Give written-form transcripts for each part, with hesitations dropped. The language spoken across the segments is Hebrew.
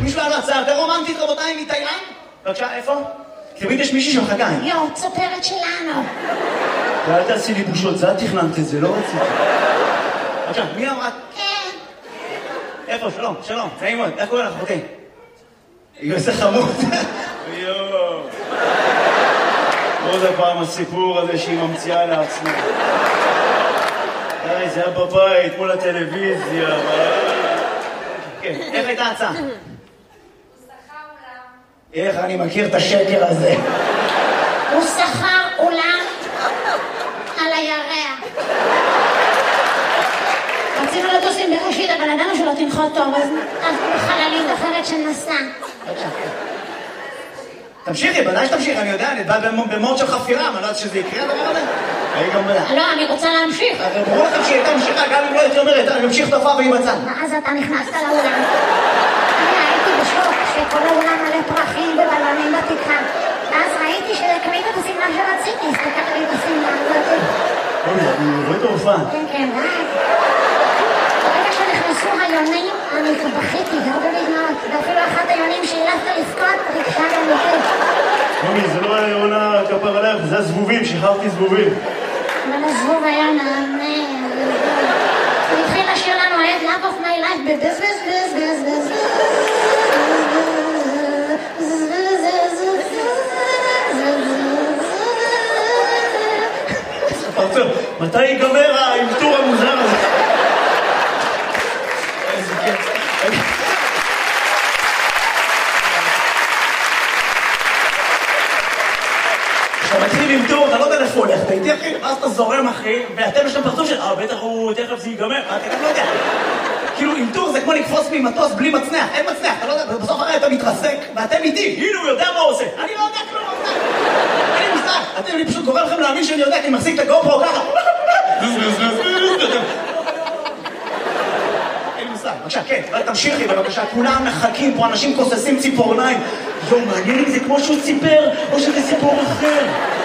מישהו לנו הצעה יותר רומנטית, רבותיי, מתאילנד? בבקשה, איפה? תמיד יש מישהי שמחכה. יואו, צופרת שלנו. ואל תעשי לי בושות, זה את תכננת את זה, לא רציתי. בבקשה, מי אמרה? כן. איפה? שלום, שלום, נעים מאוד, איך קוראים לך, אחותי? איזה חמוד. יואו. עוד הפעם הסיפור הזה שהיא ממציאה לעצמה. די, זה היה בבית, מול הטלוויזיה. כן, איך הייתה ההצעה? איך אני מכיר את השקר הזה? הוא שכר אולם על הירח. רצינו לטוס עם בראשית, אבל ידענו שלא תנחות טוב, אז חללית אחרת שנסע. תמשיכי, בוודאי שתמשיכי, אני יודע, אני בא במוד של חפירה, אני לא יודעת שזה יקרה הדבר הזה. לא, אני רוצה להמשיך. אבל ברור לכם שהיא הייתה ממשיכה, גם אם לא הייתי אומרת, אני ממשיך תופעה והיא בצד. ואז אתה נכנסת לאולם. אני הייתי בשוק שכל האולם מלא פרחים ובלונים בתקרה. ואז ראיתי שקנית את השמלה שרציתי, הסתכלתי בשמלה הזאת. אני רואה את ההופעה. כן, כן, ברגע שנכנסו היונים, אני בכיתי, גרדו לי דמעות, ואפילו אחת היונים שהילפת לבכות, ריגשה גם אותי. מומי, זה לא היה עונה כפר עליך, זה הזבובים, שחררתי זבובים. אבל הזבוב היה נענה. הוא התחיל לשיר לנו את Love of my life בבז בז בז בז בז פרצוף, מתי ייגמר האלתור המוזר הזה? איזה כיף. כשאתה מתחיל עם טור, אתה לא יודע איפה הולך, אתה איתי אחי, ואז אתה זורם אחי, ואתם יש להם פרצוף של, בטח הוא, תכף זה ייגמר, אתה גם לא יודע. כאילו עם טור זה כמו לקפוץ ממטוס בלי מצנח, אין מצנח, אתה לא יודע, בסוף הרי אתה מתרסק, ואתם איתי, הנה הוא יודע מה הוא עושה. אני לא יודע כלום, אין לי מושג. אני פשוט גורם לכם להאמין שאני יודע, כי אני מחזיק את הגופרו ככה. בבקשה, כן, תמשיכי בבקשה, כולם מחכים פה, אנשים כוססים ציפורניים. יום, מעניין אם זה כמו שהוא ציפר, או שזה סיפור אחר.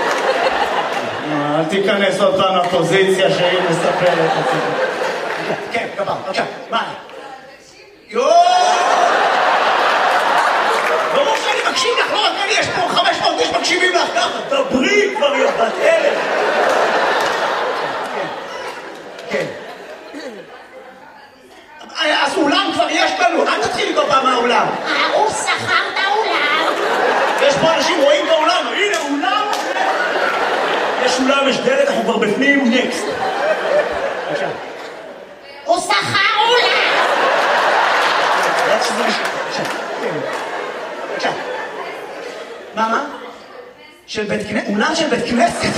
אל תיכנס עוד פעם לפוזיציה שהיא מספרת את הסיפור. כן, כפר, בבקשה, מה? יואו! ברור שאני מקשיב לך, לא רק אני, יש פה 500 איש מקשיבים לך ככה. דברי כבר בת אלף. כן. אז אולם כבר יש לנו, אל תתחיל איתו פעם מהאולם. הוא שכר את האולם. יש פה אנשים רואים באולם, הנה אולם. יש אולם, יש דלת, אנחנו כבר בפנים, נקסט. בבקשה. הוא שכר אולם. בבקשה. מה? של בית כנסת? אולם של בית כנסת?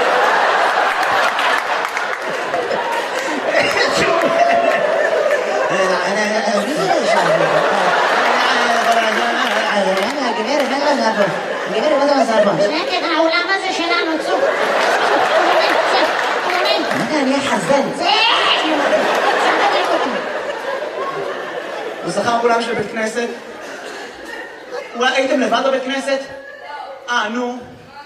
שקט, העולם הזה שלנו, צוק. אני אחזן. הוא זכר אולם של בית כנסת? אולי הייתם לבד בבית כנסת? נו.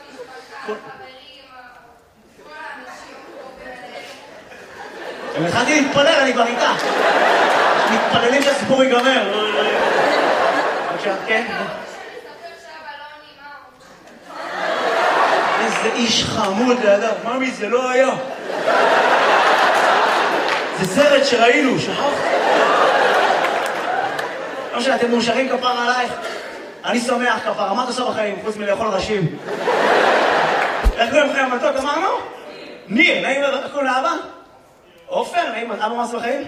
אני התחלתי להתפלל, אני כבר איתה. מתפללים שהסיפור ייגמר. בבקשה, כן? איזה איש חמוד לידיו. ממי, זה לא היה. זה סרט שראינו, שכחת? לא משנה, אתם מאושרים כפר עלייך? אני שמח כפר, מה אתה עושה בחיים? חוץ מלאכול ראשים. איך קוראים לכם המתוק? אמרנו? ניר, נעים איך קוראים לאבא? עופר, נעים, אבא מה עושה בחיים?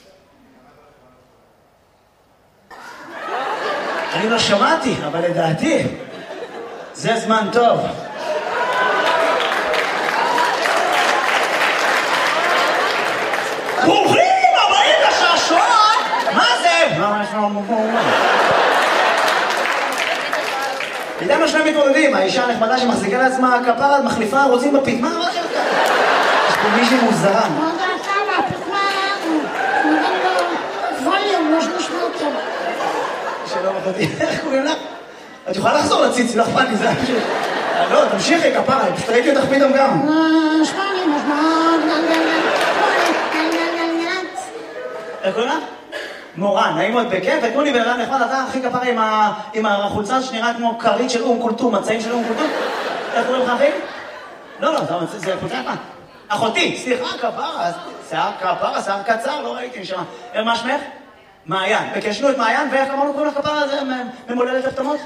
אני לא שמעתי, אבל לדעתי זה זמן טוב. ברוכים הבאים לשעשועון! מה זה? מה יש לנו מפורמה? איתם השני מתמודדים, האישה הנחמדה שמחזיקה לעצמה כפרה, מחליפה, רוצים בפית, מה שלך? יש פה מישהי מוזרה. מה דעתה מהפתמה? נראה לו ווליום, לא שנשמע אותו. שלום אחותי, איך קוראים לך? את יכולה לחזור לציצי, לא אכפת לי, זה פשוט... לא, תמשיכי כפרה, פשוט ראיתי אותך פתאום גם. איך קוראים לך? מורן, נעים מאוד בכיף, ותנו לי בן אדם נחמד, אתה הכי כפרה עם החולצה שנראה כמו קרית של קולטום, מצעים של קולטום. איך קוראים לך אחי? לא, זה חולצה יפה. אחותי, סליחה, כפרה, שיער קצר, לא ראיתי נשמע. מה שמך? מעיין. וקשנו את מעיין, ואיך אמרנו קוראים לך כפרה, זה ממולדת הפתמות?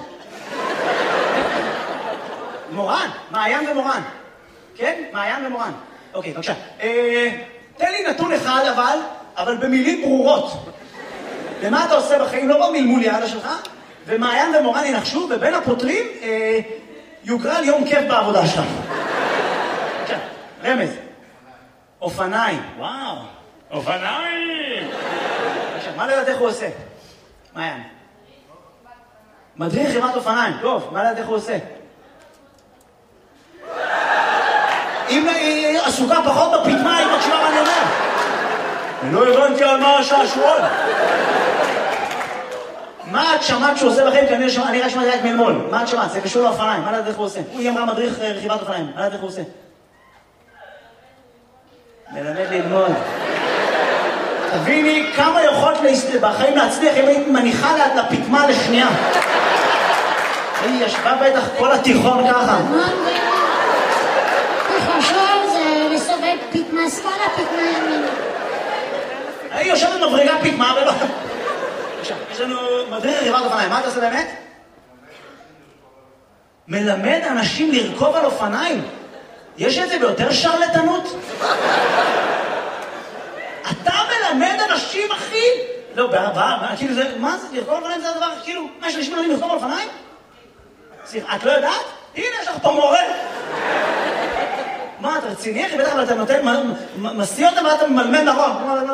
מורן, מעיין ומורן. כן? מעיין ומורן. אוקיי, בבקשה. תן לי נתון אחד אבל במילים ברורות. ומה אתה עושה בחיים? לא במלמול יעדה שלך, ומעיין ומורן ינחשו, ובין הפותרים יוגרל יום כיף בעבודה שלך. בבקשה, רמז. אופניים. וואו, אופניים! בבקשה, מה לדעת איך הוא עושה? מעיין. מדריך חימת אופניים. טוב, מה לדעת איך הוא עושה? אם היא עסוקה פחות בפתמה, היא מקשיבה מה אני אומר. אני לא הבנתי על מה השעשועון. מה את שמעת שהוא עושה לכם? כי אני רק שמעתי רק מלמול. מה את שמעת? זה קשור לאופניים. מה לדעת איך הוא עושה? היא אמרה מדריך רכיבת אופניים. מה לדעת איך הוא עושה? מלמד ללמוד. תביני כמה יכולת בחיים להצליח אם היית מניחה לפתמה לשנייה. היא ישבה בטח כל התיכון ככה. תחשוב, זה לסובב פתמה שמאלה, פתמה ימין. היא יושבת מבריגה פתמה ולא... יש לנו מדריך רכיבת אופניים. מה אתה עושה באמת? מלמד אנשים לרכוב על אופניים. יש את זה ביותר שרלטנות? אתה מלמד אנשים, אחי? לא, כאילו זה... מה זה? לרכוב על אופניים זה הדבר? כאילו, מה יש אנשים מלמדים לרכוב על אופניים? את לא יודעת? הנה, יש לך פה מורה. מה, אתה רציני? אחי, בטח, אבל אתה נותן... מסיא אותם ואתה ממלמד נכון.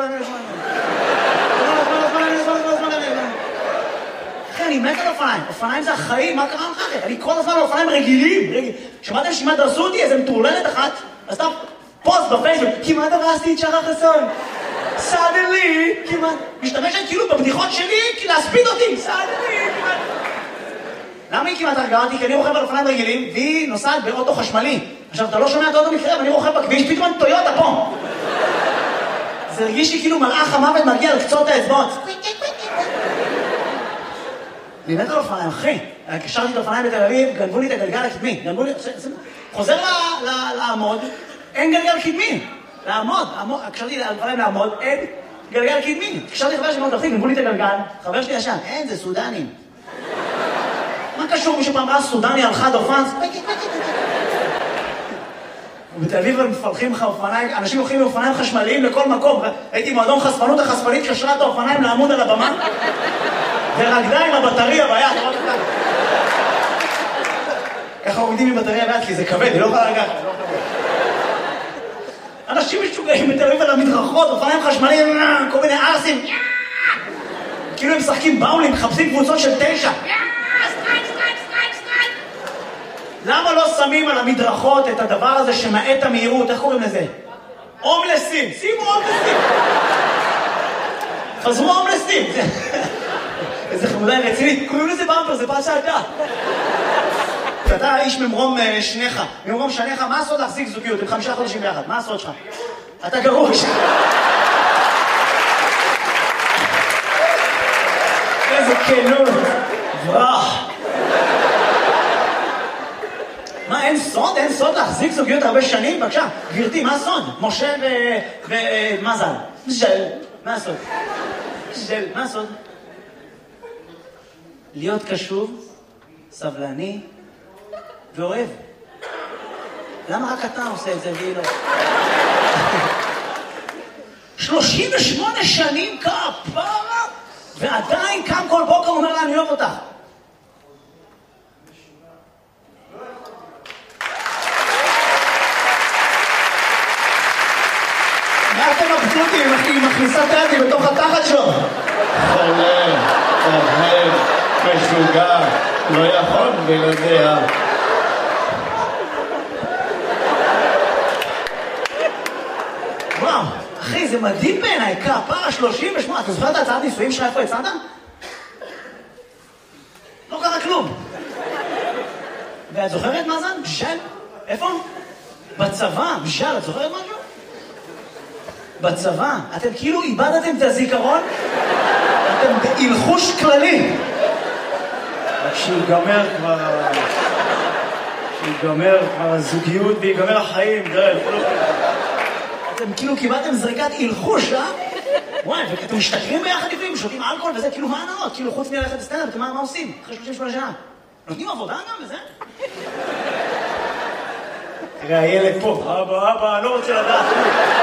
אחי, אני מת על אופניים. אופניים זה החיים, מה קרה לך אחי? אני כל הזמן על אופניים רגילים. שמעתם שמה דרסו אותי? איזה מטורללת אחת. אז אתה פוסט בפייסבוק. כמעט הרסתי את שחר חסון. סאדלי, כמעט. משתמשת כאילו בבדיחות שלי להספיד אותי. סאדלי, כמעט. למה היא כמעט הרגעה אותי? כי אני רוכב על אופניים רגילים, והיא נוסעת באוטו חשמלי. עכשיו, אתה לא שומע את האוטו מקרה, ואני רוכב בכביש, פתאום טויוטה פה. זה הרגיש לי כאילו מלאך המוות מגיע לקצות האצבעות. אני מת על אופניים, אחי. קשרתי את האופניים בתל אביב, גנבו לי את הגלגל הקדמי. חוזר לעמוד, אין גלגל קדמי. קשרתי את האופניים לעמוד, אין גלגל קדמי. קשרתי חבר שלי מאוד אחי, גנבו לי את הגלגל, חבר שלי ישן, אין, זה סודנים. מה קשור מישהו פעם ראה סודני על חד אופן? ובתל אביב הם מפלחים לך אופניים, אנשים הולכים עם אופניים חשמליים לכל מקום. הייתי מועדון חשפנות, החשפנית קשרה את האופניים לעמוד על הבמה ורקדה עם הבטריה ביד. ככה עומדים עם בטריה ביד, כי זה כבד, היא לא יכולה לגעת. אנשים משוגעים בתל אביב על המדרכות, אופניים חשמליים, כל מיני ארסים. כאילו הם משחקים באולים, מחפשים קבוצות של 9. למה לא שמים על המדרכות את הדבר הזה שמעט המהירות? איך קוראים לזה? הומלסים. שימו הומלסים. חזרו הומלסים. איזה חמודה רצינית. קוראים לזה במפר, זה פעם שעתה. אתה איש ממרום שניך. ממרום שניך, מה הסוד להחזיק זוגיות? עם 5 חודשים ביחד. מה הסוד שלך? אתה גרוש. איזה כנות. ברח. מה, אין סוד? אין סוד להחזיק זוגיות הרבה שנים? בבקשה, גברתי, מה הסוד? משה ומזל. מה הסוד? מה הסוד? להיות קשוב, סבלני ואוהב. למה רק אתה עושה את זה והיא לא? 38 שנים כפרה, ועדיין קם כל בוקר אומר לה, אני אוהב אותך. מה אתם מבסוטים אם היא מכניסה תעדי בתוך התחת שלו? חולה, אוהב, משוגע, לא יכול בלעדיה. וואו, אחי, זה מדהים בעיניי, כפרה 38, אתה זוכר את הצעת נישואים שלך איפה הצעת? לא קרה כלום. ואת זוכרת מה זה? בשל? איפה? בצבא, בשל, את זוכרת משהו? בצבא, אתם כאילו איבדתם את הזיכרון? אתם בהלחוש כללי. שיגמר כבר הזוגיות ויגמר החיים, אתם כאילו קיבלתם זריקת הלחוש, אה? וואי, ואתם משתכרים ביחד לפעמים, שותים אלכוהול וזה, כאילו מה הנאות? כאילו חוץ מללכת לסטנדאפ, מה עושים? אחרי 38 שנה. נותנים עבודה גם וזה? תראה, הילד פה, אבא, אני לא רוצה לדעת.